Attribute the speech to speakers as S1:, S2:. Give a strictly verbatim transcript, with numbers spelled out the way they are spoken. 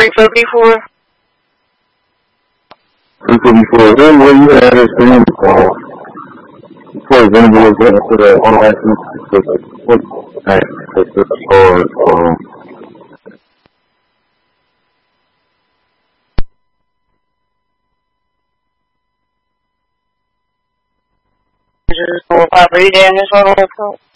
S1: three foot before?
S2: three foot before. Then where you had this thing called, before Venerable was getting to the auto license, it's like, what, it's just called, um,
S1: Just four, five, read down this one real quick.